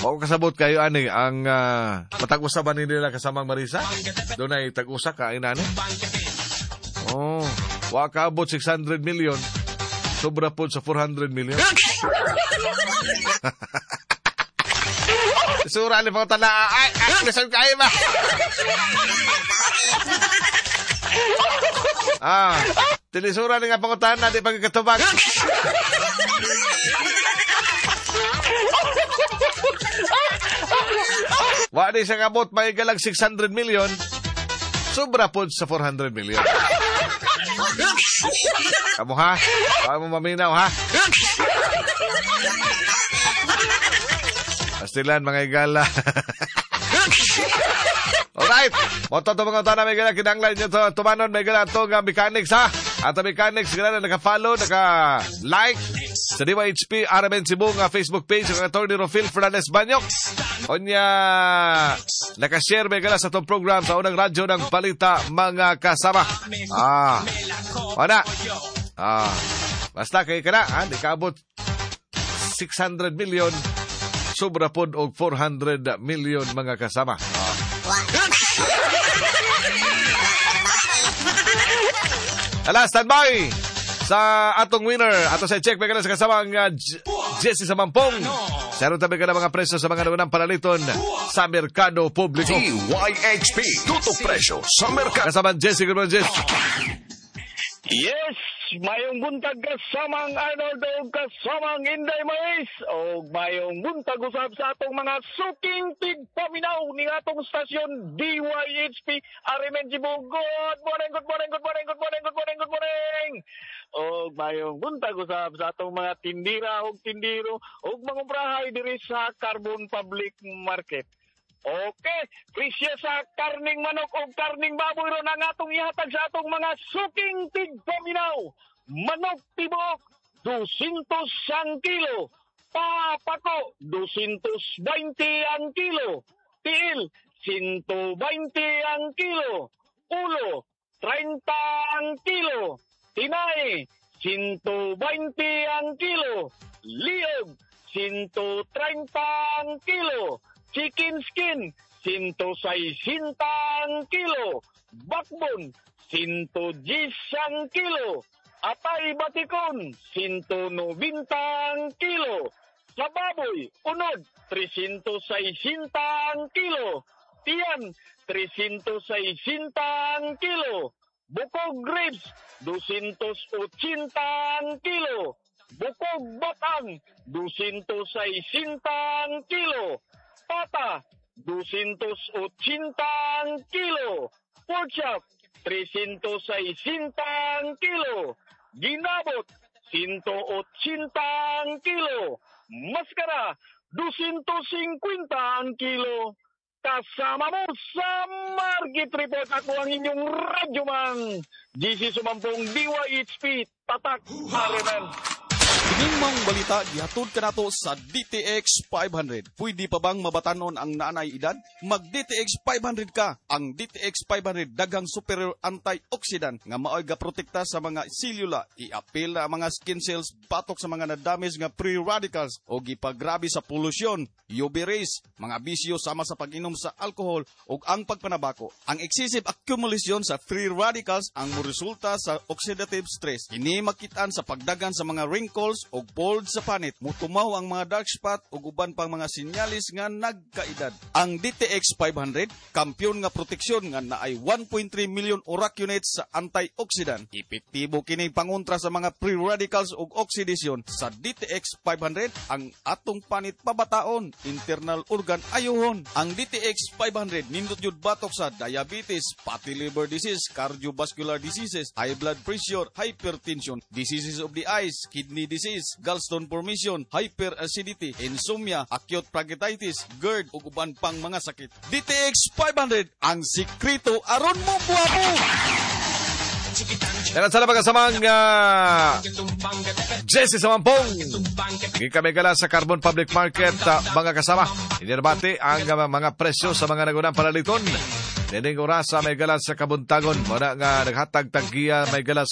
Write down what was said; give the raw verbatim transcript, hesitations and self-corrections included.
Mao kasabot kayo ani ang uh, matag-usaban nila kasamang Marisa. Doon ay tag-usa ka inani. Oh, wa kaabot six hundred million. Sobra po sa four hundred million. Sura ni mga tala. Ay, ay, nasan kayo ba? Ah, tilisura ni nga pangutan na di pagkatubag. Wa di sa kabot may galag six hundred million. Sobra po sa four hundred million. Kamu ha? Baka mo maminaw ha? Pastilan mga igala. Alright. Moto to mga utana may gala kinanglan nyo to. Tumanon may gala to nga mechanics ha. At ang mechanics gala na naka-follow, naka-like sa D Y H P R M N Cebu nga Facebook page ng Attorney Rofil Fernandez Banyok. Onya naka-share may gala sa itong program sa unang radyo ng balita mga kasama. Ah. Wala. Ah. Basta kay ka na ha. Di kaabot six hundred million. Sobra pod og four hundred million mga kasama. Ah. Ala, standby sa atong winner. Ato sa check, may ka na sa kasamang uh, Jesse sa Mampong. Saron tabi ka na mga presyo sa mga nagunang panaliton sa Merkado Publiko. D Y H P, tutok presyo sa Merkado. Kasamang Jesse, good morning, Jesse. Yes, mayong buntag kasamang Arnold o kasamang Inday Mais o mayong buntag usab sa atong mga suking tigpaminaw ni atong stasyon D Y H P R M N Cebu. Good morning, good morning, good morning, good morning, good morning, good morning. O mayong buntag usab sa atong mga tindira o tindiro o mga brahay diri sa Carbon Public Market. Okay, presyo sa karning manok o karning baboy ron ang atong ihatag sa atong mga suking tigpaminaw. Manok tibok, two hundred ang kilo. Papako, two hundred twenty ang kilo. Tiil, one hundred twenty ang kilo. Ulo, thirty ang kilo. Tinay, one hundred twenty ang kilo. Liog, one hundred thirty ang kilo. Chicken skin, one hundred sixty ang kilo. Backbone, one hundred ten ang kilo. Atay batikon, one hundred ninety ang kilo. Sa baboy, unod, three hundred sixty ang kilo. Tiyan, three hundred sixty ang kilo. Bukog ribs, two hundred eighty ang kilo. Bukog batang, two hundred sixty ang kilo. Pata, two hundred eighty ang kilo. Pork chop, three hundred sixty ang kilo. Ginabot, one hundred eighty ang kilo. Maskara, two hundred fifty ang kilo. Kasama mo sa Market Report. Ako ang inyong radyoman, G C Sumampong D Y H P, Tatak Harinan. Kining mang balita gihatod kanato sa D T X five hundred. Pwede pa bang mabatanon ang naanay edad? Mag D T X five hundred ka. Ang D T X five hundred daghang superior antioxidant nga maoy gaprotekta sa mga selula, i-apil ang mga skin cells, batok sa mga na-damage nga free radicals o gipagrabe sa polusyon, U V rays, mga bisyo sama sa pag-inom sa alcohol ug ang pagpanabako. Ang excessive accumulation sa free radicals ang moresulta sa oxidative stress. Kini makitaan sa pagdagan sa mga wrinkles o bald sa panit, mutumaw ang mga dark spot o uban pang mga sinyalis nga nagkaedad. Ang D T X five hundred, kampyon nga proteksyon nga naay one point three million uracunates sa antioxidant. Epektibo kini pangontra sa mga free radicals ug oxidation. Sa D T X five hundred, ang atong panit pabataon, internal organ ayohon. Ang D T X five hundred nindot jud batok sa diabetes, fatty liver disease, cardiovascular diseases, high blood pressure, hypertension, diseases of the eyes, kidney disease, gallstone formation, hyperacidity, insomnia, acute pancreatitis, GERD ug uban pang mga sakit. D T X five hundred, ang sikreto aron mo buhapo. Yan ang sana pagkasamang uh, Jesse sa Mampong. Hindi kami gala sa Carbon Public Market, uh, mga kasama. Inirabati ang uh, mga presyo sa mga nagunang panaliton. Dining orasa may gala sa Kabuntagon. Muna nga naghatag taggiya may gala